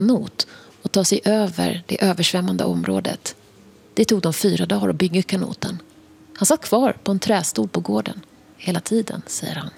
not och ta sig över det översvämmande området. Det tog dem 4 dagar att bygga kanoten. Han satt kvar på en trästol på gården hela tiden, säger han.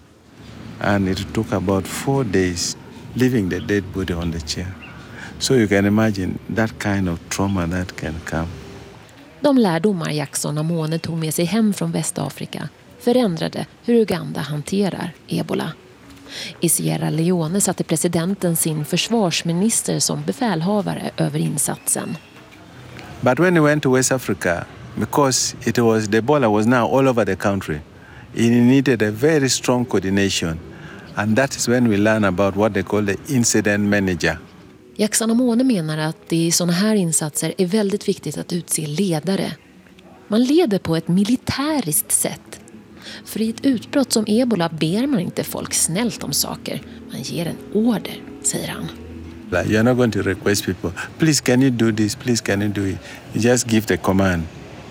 And it took about 4 days leaving the dead body on the chair. So you can imagine that kind of trauma that can come. De lärdomar Jackson Amone tog med sig hem från Västafrika förändrade hur Uganda hanterar ebola. I Sierra Leone satte presidenten sin försvarsminister som befälhavare över insatsen. But when he went to West Africa, because the Ebola was now all over the country, he needed a very strong coordination. And that is when we learn about what they call the incident manager. Jackson Amone menar att det i sådana här insatser är väldigt viktigt att utse ledare. Man leder på ett militäriskt sätt. För i ett utbrott som ebola ber man inte folk snällt om saker. Man ger en order, säger han. You're not going to request people, please can you do this, please can you do it. You just give the command.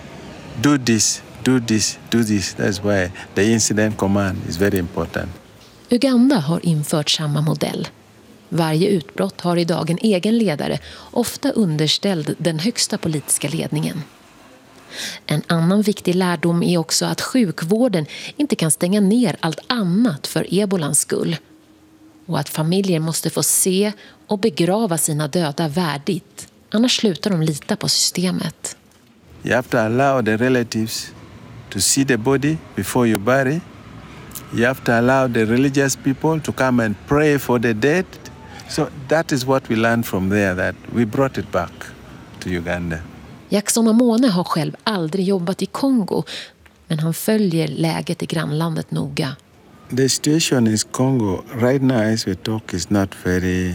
Do this, do this, do this. That's why the incident command is very important. Uganda har infört samma modell. Varje utbrott har idag en egen ledare, ofta underställd den högsta politiska ledningen. En annan viktig lärdom är också att sjukvården inte kan stänga ner allt annat för ebolans skull. Och att familjer måste få se och begrava sina döda värdigt. Annars slutar de lita på systemet. You have to allow the relatives to see the body before you bury. You have to allow the religious people to come and pray for the dead. So that is what we learned from there, that we brought it back to Uganda. Jackson Amone har själv aldrig jobbat i Kongo, men han följer läget i grannlandet noga. The situation in Congo right now as we talk is not very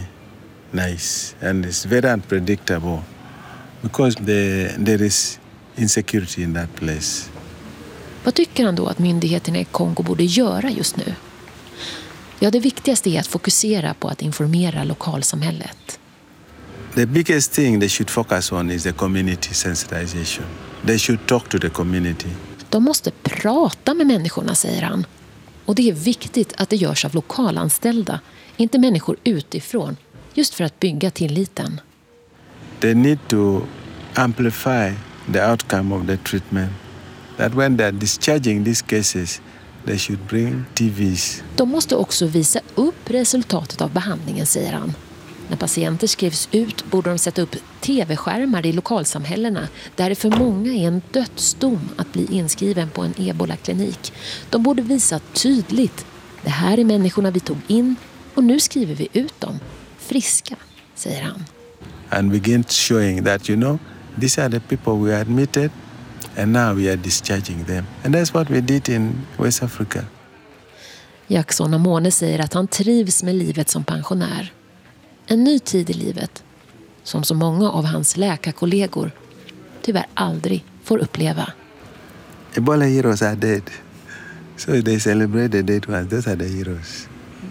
nice and it's very unpredictable because there is insecurity in that place. Vad tycker han då att myndigheterna i Kongo borde göra just nu? Ja, det viktigaste är att fokusera på att informera lokalsamhället. The biggest thing they should focus on is the community sensitization. They should talk to the community. De måste prata med människorna, säger han. Och det är viktigt att det görs av lokalanställda, inte människor utifrån, just för att bygga tilliten. They need to amplify the outcome of the treatment. That when they are discharging these cases, they should bring TVs. De måste också visa upp resultatet av behandlingen, säger han. När patienter skrivs ut borde de sätta upp tv-skärmar i lokalsamhällena där det för många är en dödsdom att bli inskriven på en ebola-klinik. De borde visa tydligt, det här är människorna vi tog in och nu skriver vi ut dem. Friska, säger han. And begin showing that, these are the people we admitted and now we are discharging them. And that's what we did in West Africa. Jackson Amone säger att han trivs med livet som pensionär. En ny tid i livet som så många av hans läkarkollegor tyvärr aldrig får uppleva. Ebola heroes are dead. So they celebrate the dead ones. Those are the heroes.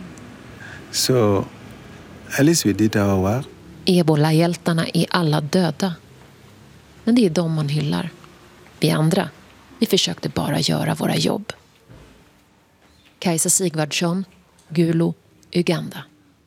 So at least we did our work. Ebola-hjältarna är alla döda. Men det är de man hyllar. Vi andra, vi försökte bara göra våra jobb. Kajsa Sigvardsson, Gulu, Uganda.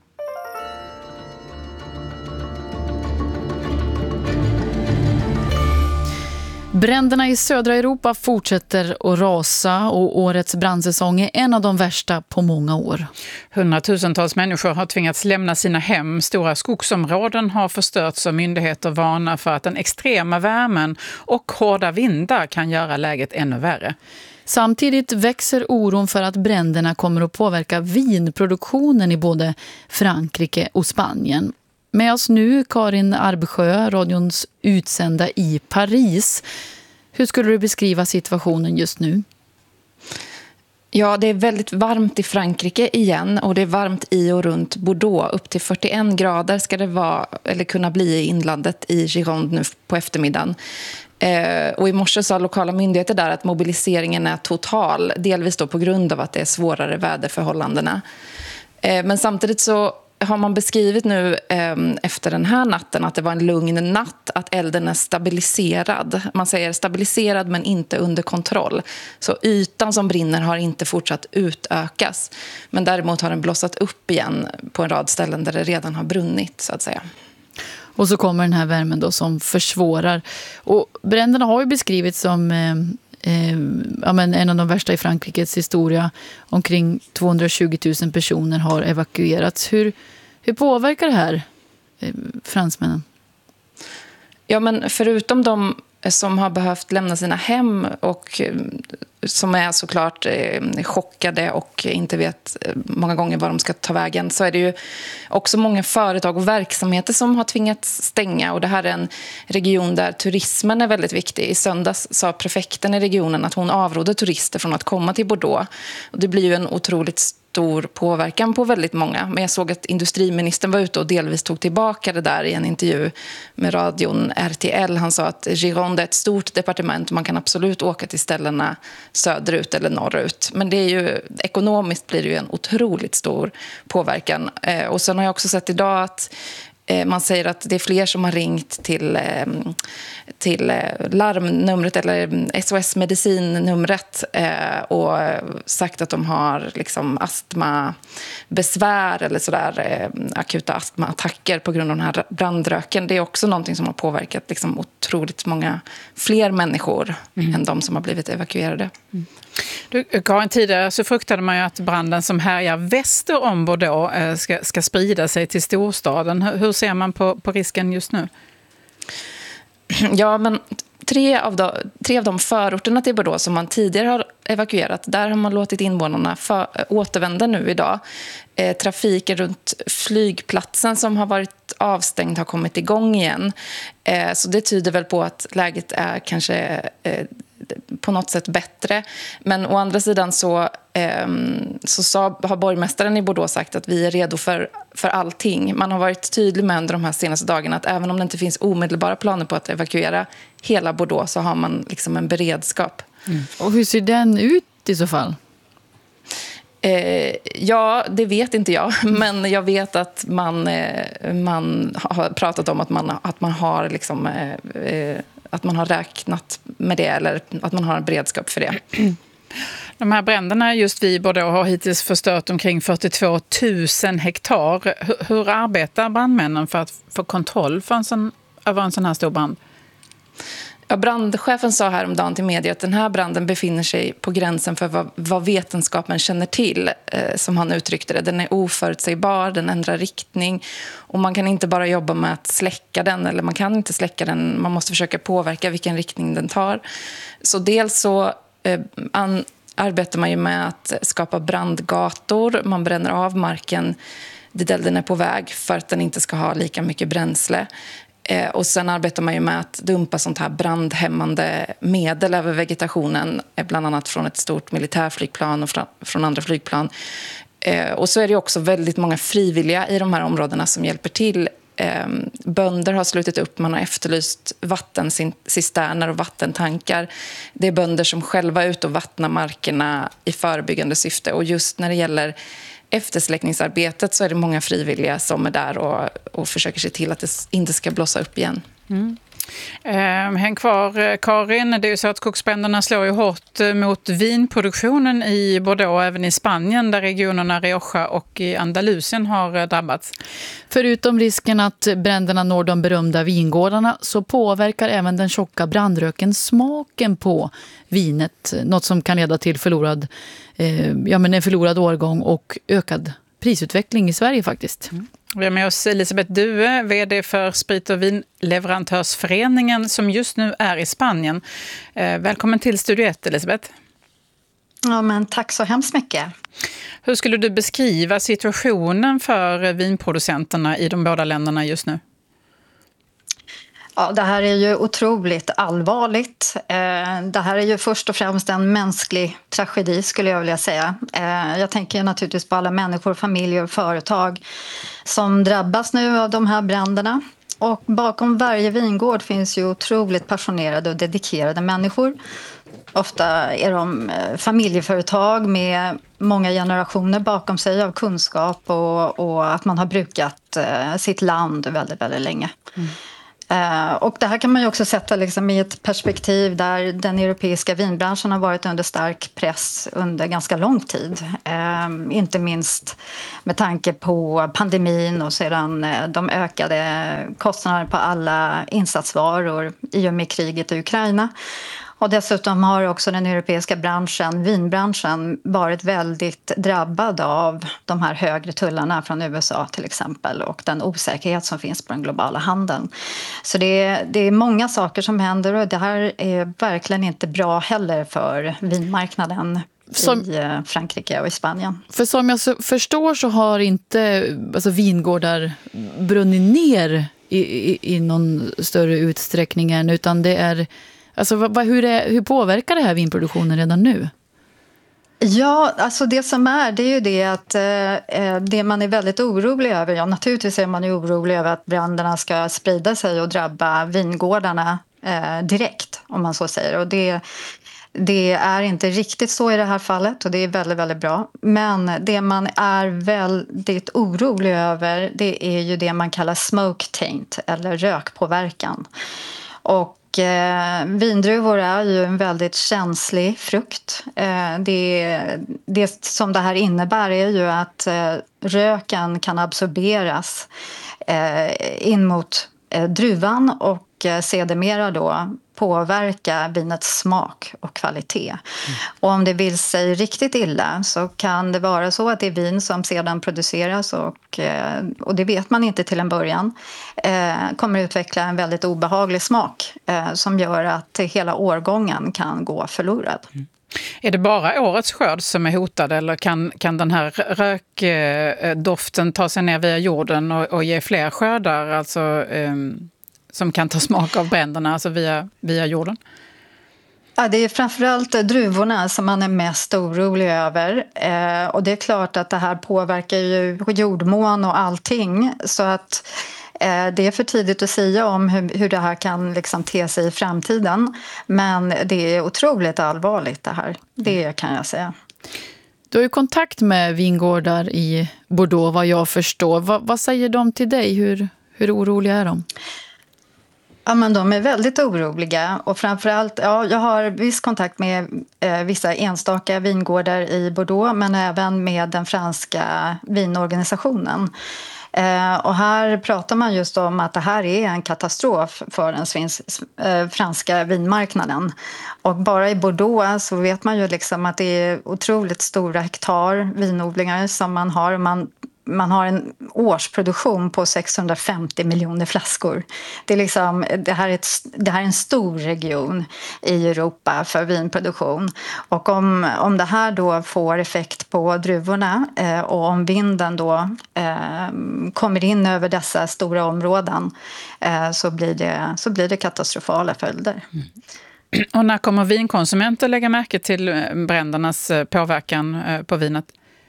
Bränderna i södra Europa fortsätter att rasa och årets brandsäsong är en av de värsta på många år. Hundratusentals människor har tvingats lämna sina hem. Stora skogsområden har förstörts och myndigheter varnar för att den extrema värmen och hårda vindar kan göra läget ännu värre. Samtidigt växer oron för att bränderna kommer att påverka vinproduktionen i både Frankrike och Spanien. Med oss nu Karin Arbesjö, radions utsända i Paris. Hur skulle du beskriva situationen just nu? Ja, det är väldigt varmt i Frankrike igen och det är varmt i och runt Bordeaux. Upp till 41 grader ska det vara, eller kunna bli i inlandet i Gironde nu på eftermiddagen. Och i morse sa lokala myndigheter där att mobiliseringen är total, delvis då på grund av att det är svårare väderförhållandena. Men samtidigt så har man beskrivit nu efter den här natten att det var en lugn natt, att elden är stabiliserad. Man säger stabiliserad men inte under kontroll. Så ytan som brinner har inte fortsatt utökas. Men däremot har den blossat upp igen på en rad ställen där det redan har brunnit, så att säga. Och så kommer den här värmen då som försvårar. Och bränderna har ju beskrivits som en av de värsta i Frankrikes historia. Omkring 220 000 personer har evakuerats. Hur påverkar det här fransmännen? Ja, men förutom de som har behövt lämna sina hem och som är såklart chockade och inte vet många gånger var de ska ta vägen, så är det ju också många företag och verksamheter som har tvingats stänga. Och det här är en region där turismen är väldigt viktig. I söndags sa prefekten i regionen att hon avrådde turister från att komma till Bordeaux. Och det blir ju en otroligt stor påverkan på väldigt många. Men jag såg att industriministern var ute och delvis tog tillbaka det där i en intervju med radion RTL. Han sa att Gironde är ett stort departement och man kan absolut åka till ställena söderut eller norrut. Men det är ju, ekonomiskt blir det ju en otroligt stor påverkan. Och sen har jag också sett idag att man säger att det är fler som har ringt till larmnumret eller SOS-medicinnumret och sagt att de har liksom astmabesvär eller sådär, akuta astmaattacker på grund av den här brandröken. Det är också någonting som har påverkat liksom otroligt många fler människor än de som har blivit evakuerade. Du, Karin, tidigare så fruktade man ju att branden som härjar väster om Bordeaux ska sprida sig till storstaden. Hur ser man på risken just nu? Ja, men tre av de förorterna till Bordeaux som man tidigare har evakuerat, där har man låtit invånarna återvända nu idag. Trafiken runt flygplatsen som har varit avstängd har kommit igång igen. Så det tyder väl på att läget är kanske på något sätt bättre. Men å andra sidan så har borgmästaren i Bordeaux sagt att vi är redo för allting. Man har varit tydlig med under de här senaste dagarna att även om det inte finns omedelbara planer på att evakuera hela Bordeaux så har man liksom en beredskap. Och hur ser den ut i så fall? Ja, det vet inte jag. Men jag vet att man har pratat om att man har liksom, att man har räknat med det eller att man har en beredskap för det. De här bränderna just vid Bordeaux har hittills förstört omkring 42 000 hektar. Hur arbetar brandmännen för att få kontroll över en sån här stor brand? Ja, brandchefen sa häromdagen till media att den här branden befinner sig på gränsen för vad vetenskapen känner till, som han uttryckte det. Den är oförutsägbar, den ändrar riktning och man kan inte bara jobba med att släcka den, eller man kan inte släcka den, man måste försöka påverka vilken riktning den tar. Så dels så arbetar man ju med att skapa brandgator, man bränner av marken dit elden är på väg för att den inte ska ha lika mycket bränsle. Och sen arbetar man ju med att dumpa sånt här brandhämmande medel över vegetationen, bland annat från ett stort militärflygplan och från andra flygplan. Och så är det också väldigt många frivilliga i de här områdena som hjälper till. Bönder har slutit upp, man har efterlyst vattencisterner och vattentankar. Det är bönder som själva är ute och vattnar markerna i förebyggande syfte. Och just när det gäller eftersläckningsarbetet så är det många frivilliga som är där och försöker se till att det inte ska blossa upp igen. Häng kvar, Karin. Det är ju så att skogsbränderna slår ju hårt mot vinproduktionen i Bordeaux och även i Spanien där regionerna Rioja och i Andalusien har drabbats. Förutom risken att bränderna når de berömda vingårdarna så påverkar även den tjocka brandröken smaken på vinet. Något som kan leda till en förlorad årgång och ökad prisutveckling i Sverige faktiskt. Vi har med oss Elisabeth Due, vd för Sprit- och vinleverantörsföreningen som just nu är i Spanien. Välkommen till Studio 1, Elisabeth. Ja, men tack så hemskt mycket. Hur skulle du beskriva situationen för vinproducenterna i de båda länderna just nu? Ja, det här är ju otroligt allvarligt. Det här är ju först och främst en mänsklig tragedi skulle jag vilja säga. Jag tänker naturligtvis på alla människor, familjer och företag som drabbas nu av de här bränderna. Och bakom varje vingård finns ju otroligt passionerade och dedikerade människor. Ofta är de familjeföretag med många generationer bakom sig av kunskap och att man har brukat sitt land väldigt, väldigt länge. Och det här kan man ju också sätta liksom i ett perspektiv där den europeiska vinbranschen har varit under stark press under ganska lång tid. Inte minst med tanke på pandemin och sedan de ökade kostnaderna på alla insatsvaror i och med kriget i Ukraina. Och dessutom har också den europeiska branschen, vinbranschen, varit väldigt drabbad av de här högre tullarna från USA till exempel och den osäkerhet som finns på den globala handeln. Så det är många saker som händer och det här är verkligen inte bra heller för vinmarknaden i Frankrike och i Spanien. För som jag förstår så har inte vingårdar brunnit ner i någon större utsträckning än, utan det är... Alltså, hur påverkar det här vinproduktionen redan nu? Ja, alltså det är ju det att det man är väldigt orolig över, ja naturligtvis är man ju orolig över att bränderna ska sprida sig och drabba vingårdarna direkt, om man så säger. Och det är inte riktigt så i det här fallet och det är väldigt, väldigt bra. Men det man är väldigt orolig över, det är ju det man kallar smoke taint eller rökpåverkan. Och vindruvor är ju en väldigt känslig frukt. Det som det här innebär är ju att röken kan absorberas in mot druvan och sedermera då påverka vinets smak och kvalitet. Och om det vill sig riktigt illa så kan det vara så att det är vin som sedan produceras och det vet man inte till en början kommer utveckla en väldigt obehaglig smak som gör att hela årgången kan gå förlorad. Är det bara årets skörd som är hotad eller kan den här rökdoften ta sig ner via jorden och ge fler skördar, alltså som kan ta smak av bränderna, alltså via jorden? Ja, det är framförallt druvorna som man är mest orolig över. Och det är klart att det här påverkar ju jordmån och allting. Så att det är för tidigt att säga om hur det här kan liksom te sig i framtiden. Men det är otroligt allvarligt det här. Det kan jag säga. Du har ju kontakt med vingårdar i Bordeaux, vad jag förstår. Vad säger de till dig? Hur oroliga är de? Ja, men de är väldigt oroliga och framförallt, jag har viss kontakt med vissa enstaka vingårdar i Bordeaux men även med den franska vinorganisationen. Och här pratar man just om att det här är en katastrof för den franska vinmarknaden. Och bara i Bordeaux så vet man ju liksom att det är otroligt stora hektar vinodlingar som man har. Man har en årsproduktion på 650 miljoner flaskor. Det här är en stor region i Europa för vinproduktion. Och om det här då får effekt på druvorna och om vinden då kommer in över dessa stora områden så blir det katastrofala följder. Och när kommer vinkonsumenter lägga märke till brändernas påverkan på vinet?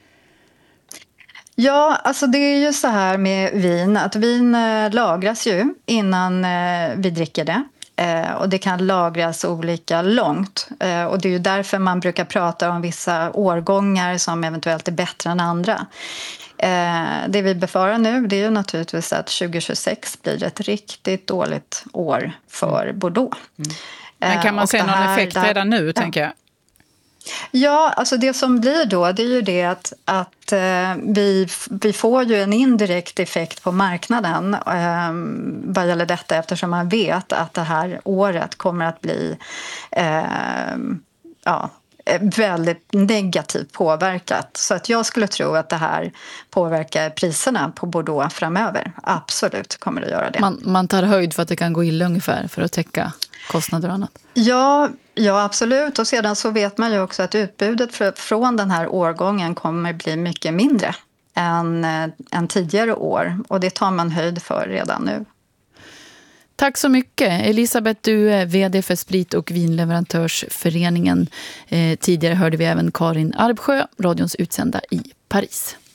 Ja, alltså det är ju så här med vin, att vin lagras ju innan vi dricker det. Och det kan lagras olika långt. Och det är ju därför man brukar prata om vissa årgångar som eventuellt är bättre än andra. Det vi befarar nu, det är ju naturligtvis att 2026 blir ett riktigt dåligt år för Bordeaux. Men kan man se någon effekt redan nu, tänker jag? Ja, alltså det som blir då, det är ju det att vi får ju en indirekt effekt på marknaden vad gäller detta eftersom man vet att det här året kommer att bli väldigt negativt påverkat. Så att jag skulle tro att det här påverkar priserna på Bordeaux framöver. Absolut kommer det göra det. Man tar höjd för att det kan gå illa ungefär för att täcka kostnader och annat. Ja, absolut. Och sedan så vet man ju också att utbudet från den här årgången kommer bli mycket mindre än tidigare år. Och det tar man höjd för redan nu. Tack så mycket. Elisabeth, du är vd för Sprit- och vinleverantörsföreningen. Tidigare hörde vi även Karin Arbsjö, radions utsända i Paris.